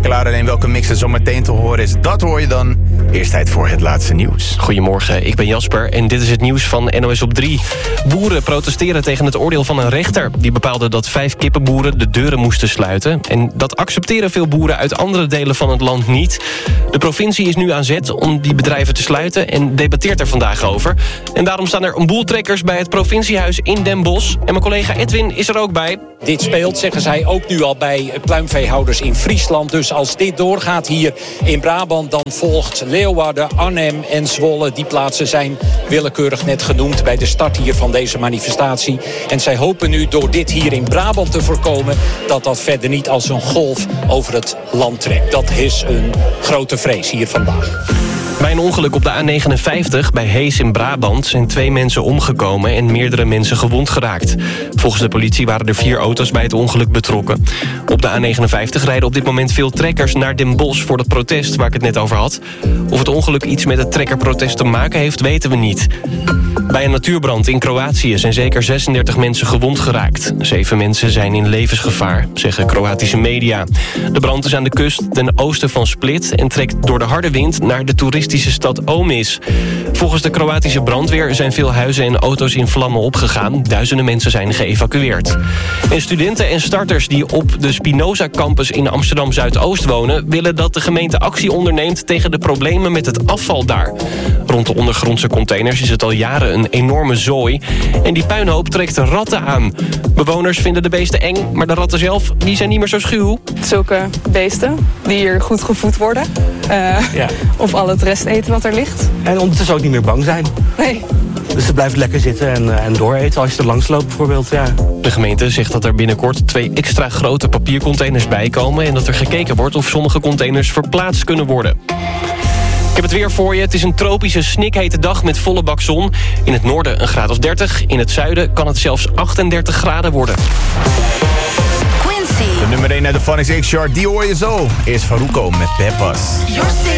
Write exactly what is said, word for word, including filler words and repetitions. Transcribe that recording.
klaar. Alleen welke mix er zo meteen te horen is, dat hoor je dan. Eerst tijd voor het laatste nieuws. Goedemorgen, ik ben Jasper en dit is het nieuws van N O S op drie. Boeren protesteren tegen het oordeel van een rechter. Die bepaalde dat vijf kippenboeren de deuren moesten sluiten. En dat accepteren veel boeren uit andere delen van het land niet. De provincie is nu aan zet om die bedrijven te sluiten en debatteert er vandaag over. En daarom staan er een boel trekkers bij het provinciehuis in Den Bosch. En mijn collega Edwin is er ook bij. Dit speelt, zeggen zij, ook nu al bij pluimveehouders in Friesland. Dus als dit doorgaat hier in Brabant, dan volgt Leeuwarden, Arnhem en Zwolle. Die plaatsen zijn willekeurig net genoemd bij de start hier van deze manifestatie. En zij hopen nu door dit hier in Brabant te voorkomen dat dat verder niet als een golf over het land trekt. Dat is een grote vrees hier vandaag. Bij een ongeluk op de A negenenvijftig bij Hees in Brabant zijn twee mensen omgekomen en meerdere mensen gewond geraakt. Volgens de politie waren er vier auto's bij het ongeluk betrokken. Op de A negenenvijftig rijden op dit moment veel trekkers naar Den Bosch voor het protest waar ik het net over had. Of het ongeluk iets met het trekkerprotest te maken heeft, weten we niet. Bij een natuurbrand in Kroatië zijn zeker zesendertig mensen gewond geraakt. Zeven mensen zijn in levensgevaar, zeggen Kroatische media. De brand is aan de kust ten oosten van Split en trekt door de harde wind naar de toeristische stad Omis. Volgens de Kroatische brandweer zijn veel huizen en auto's in vlammen opgegaan. Duizenden mensen zijn geëvacueerd. En studenten en starters die op de Spinoza campus in Amsterdam-Zuidoost wonen willen dat de gemeente actie onderneemt tegen de problemen met het afval daar. Rond de ondergrondse containers is het al jaren een enorme zooi. En die puinhoop trekt ratten aan. Bewoners vinden de beesten eng, maar de ratten zelf die zijn niet meer zo schuw. Zulke beesten die hier goed gevoed worden. Uh, ja. Of al het resteten wat er ligt. En ondertussen ook niet meer bang zijn. Nee. Dus ze blijven lekker zitten en, en dooreten als je er langs loopt bijvoorbeeld. Ja. De gemeente zegt dat er binnenkort twee extra grote papiercontainers bijkomen en dat er gekeken wordt of sommige containers verplaatst kunnen worden. Ik heb het weer voor je. Het is een tropische, snikhete dag met volle bak zon. In het noorden een graad of dertig. In het zuiden kan het zelfs achtendertig graden worden. De nummer één uit de Phonics X-chart, die hoor je zo. Eerst Faruko met Pepas.